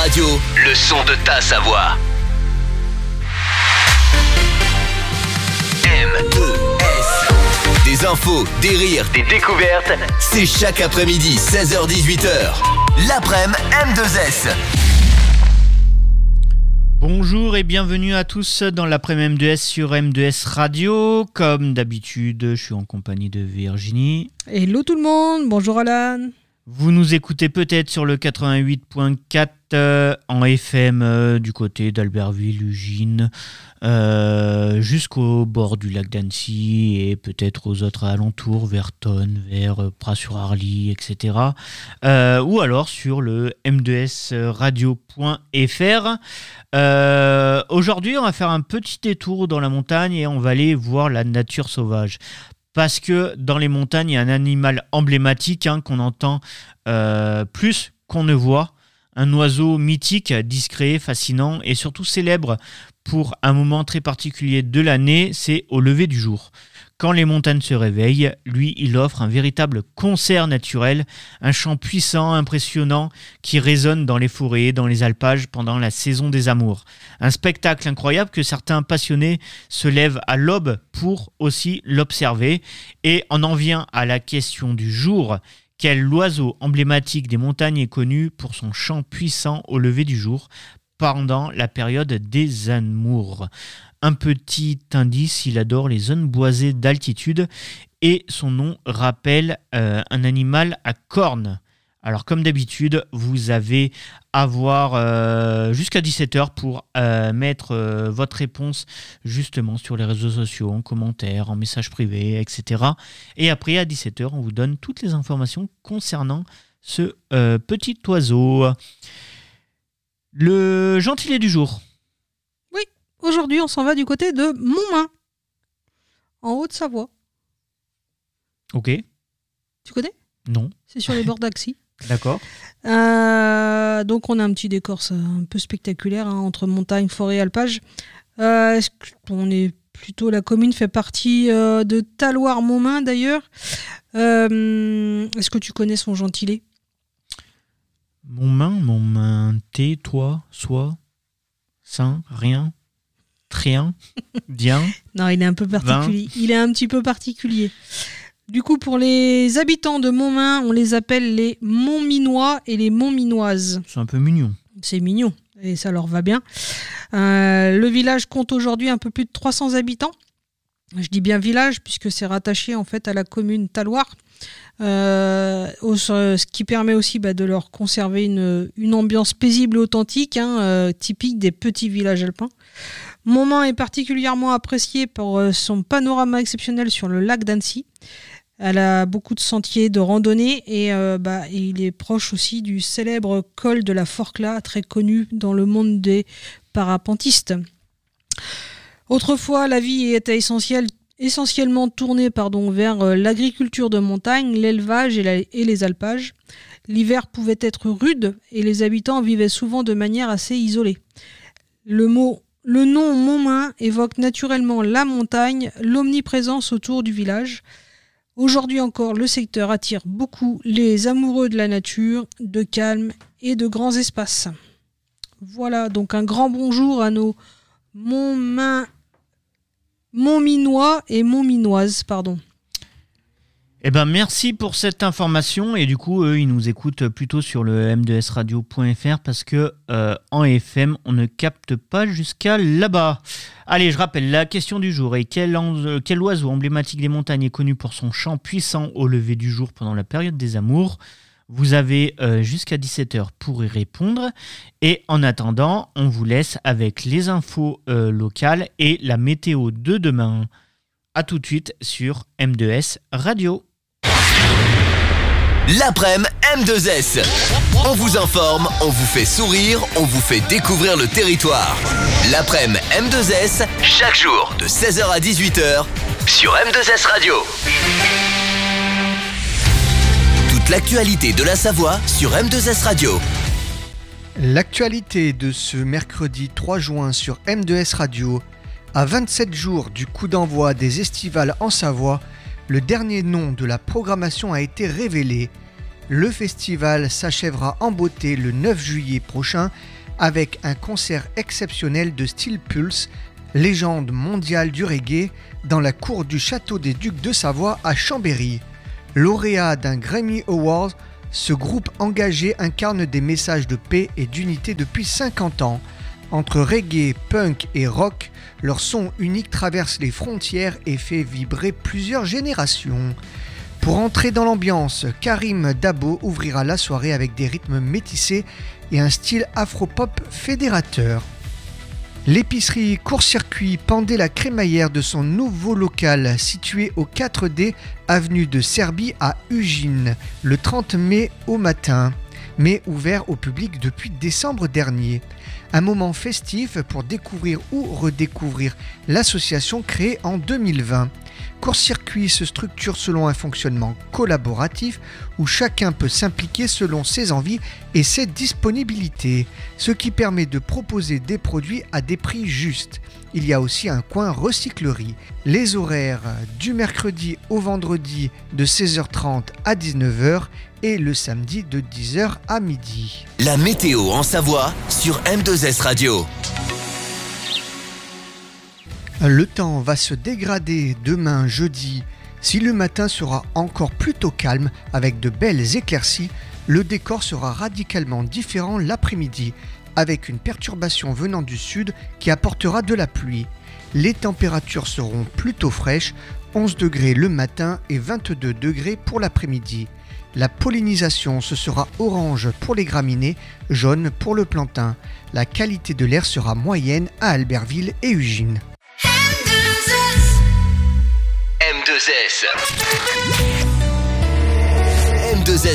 Radio, le son de ta Savoie. M2S. Des infos, des rires, des découvertes. C'est chaque après-midi, 16h-18h. L'après-midi M2S. Bonjour et bienvenue à tous dans l'après-midi M2S sur M2S Radio. Comme d'habitude, je suis en compagnie de Virginie. Hello tout le monde, bonjour Alan. Vous nous écoutez peut-être sur le 88.4 en FM du côté d'Albertville, Ugine, jusqu'au bord du lac d'Annecy et peut-être aux autres alentours, vers Tonne, vers Pras-sur-Arly, etc. Ou alors sur le m2sradio.fr. Aujourd'hui, on va faire un petit détour dans la montagne et on va aller voir la nature sauvage. Parce que dans les montagnes, il y a un animal emblématique qu'on entend plus qu'on ne voit. Un oiseau mythique, discret, fascinant et surtout célèbre pour un moment très particulier de l'année, c'est au lever du jour. Quand les montagnes se réveillent, lui, il offre un véritable concert naturel, un chant puissant, impressionnant, qui résonne dans les forêts, dans les alpages pendant la saison des amours. Un spectacle incroyable que certains passionnés se lèvent à l'aube pour aussi l'observer. Et on en vient à la question du jour. Quel oiseau emblématique des montagnes est connu pour son chant puissant au lever du jour pendant la période des amours? Un petit indice, il adore les zones boisées d'altitude et son nom rappelle un animal à cornes. Alors comme d'habitude, vous avez à voir jusqu'à 17h pour mettre votre réponse justement sur les réseaux sociaux, en commentaire, en message privé, etc. Et après à 17h, on vous donne toutes les informations concernant ce petit oiseau. Le gentilé du jour. Aujourd'hui, on s'en va du côté de Montmain, en Haute-Savoie. Ok. Tu connais ? Non. C'est sur les bords d'Axi. D'accord. Donc, on a un petit décor un peu spectaculaire entre montagne, forêt, alpage. La commune fait partie de Talloires-Montmain, d'ailleurs. Est-ce que tu connais son gentilé ? Montmain, T, toi, soit, saint, rien. Rien, bien. Non, il est un peu particulier. 20. Il est un petit peu particulier. Du coup, pour les habitants de Montmain, on les appelle les Montminois et les Montminoises. C'est un peu mignon. C'est mignon et ça leur va bien. Le village compte aujourd'hui un peu plus de 300 habitants. Je dis bien village puisque c'est rattaché en fait à la commune Talloires. Ce qui permet aussi de leur conserver une ambiance paisible et authentique, typique des petits villages alpins. Montmain est particulièrement apprécié pour son panorama exceptionnel sur le lac d'Annecy. Elle a beaucoup de sentiers de randonnée et il est proche aussi du célèbre col de la Forclaz, très connu dans le monde des parapentistes. Autrefois, la vie était essentiellement tournée vers l'agriculture de montagne, l'élevage et les alpages. L'hiver pouvait être rude et les habitants vivaient souvent de manière assez isolée. Le nom Montmain évoque naturellement la montagne, l'omniprésence autour du village. Aujourd'hui encore, le secteur attire beaucoup les amoureux de la nature, de calme et de grands espaces. Voilà, donc un grand bonjour à nos Montminois et Montminoises, pardon. Eh ben merci pour cette information et du coup eux ils nous écoutent plutôt sur le m2sradio.fr parce que en FM on ne capte pas jusqu'à là-bas. Allez, je rappelle la question du jour est quel oiseau emblématique des montagnes est connu pour son chant puissant au lever du jour pendant la période des amours. Vous avez jusqu'à 17h pour y répondre et en attendant on vous laisse avec les infos locales et la météo de demain. A tout de suite sur M2S Radio. L'après-midi M2S. On vous informe, on vous fait sourire, on vous fait découvrir le territoire. L'après-midi M2S, chaque jour de 16h à 18h sur M2S Radio. Toute l'actualité de la Savoie sur M2S Radio. L'actualité de ce mercredi 3 juin sur M2S Radio. À 27 jours du coup d'envoi des estivales en Savoie, le dernier nom de la programmation a été révélé. Le festival s'achèvera en beauté le 9 juillet prochain avec un concert exceptionnel de Steel Pulse, légende mondiale du reggae, dans la cour du château des Ducs de Savoie à Chambéry. Lauréat d'un Grammy Award, ce groupe engagé incarne des messages de paix et d'unité depuis 50 ans. Entre reggae, punk et rock, leur son unique traverse les frontières et fait vibrer plusieurs générations. Pour entrer dans l'ambiance, Karim Dabo ouvrira la soirée avec des rythmes métissés et un style afro-pop fédérateur. L'épicerie Court-Circuit pendait la crémaillère de son nouveau local situé au 4D avenue de Serbie à Ugine le 30 mai au matin, mais ouvert au public depuis décembre dernier. Un moment festif pour découvrir ou redécouvrir l'association créée en 2020. Court-Circuit se structure selon un fonctionnement collaboratif où chacun peut s'impliquer selon ses envies et ses disponibilités, ce qui permet de proposer des produits à des prix justes. Il y a aussi un coin recyclerie. Les horaires du mercredi au vendredi de 16h30 à 19h et le samedi de 10h à midi. La météo en Savoie sur M2S Radio. Le temps va se dégrader demain jeudi. Si le matin sera encore plutôt calme avec de belles éclaircies, le décor sera radicalement différent l'après-midi avec une perturbation venant du sud qui apportera de la pluie. Les températures seront plutôt fraîches, 11 degrés le matin et 22 degrés pour l'après-midi. La pollinisation, ce sera orange pour les graminées, jaune pour le plantain. La qualité de l'air sera moyenne à Albertville et Ugine. M2S. M2S